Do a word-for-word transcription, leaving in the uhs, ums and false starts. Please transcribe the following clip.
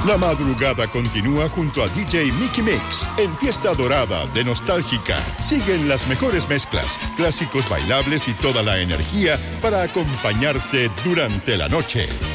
La madrugada continúa junto a D J Mickey Mix en Fiesta Dorada de Nostálgica. Siguen las mejores mezclas, clásicos bailables y toda la energía para acompañarte durante la noche.